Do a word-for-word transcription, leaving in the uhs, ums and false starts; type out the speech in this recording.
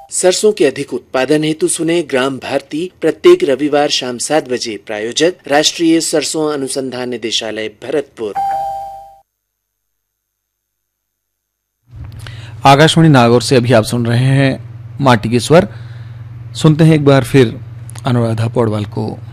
सरसों के अधिक उत्पादन हेतु सुने ग्राम भारती। प्रत्येक रविवार शाम सात बजे। प्रायोजक राष्ट्रीय सरसों अनुसंधान निदेशालय भरतपुर। आकाशवाणी नागौर से अभी आप सुन रहे हैं माटी के स्वर। सुनते हैं एक बार फिर अनुराधा पौडवाल को।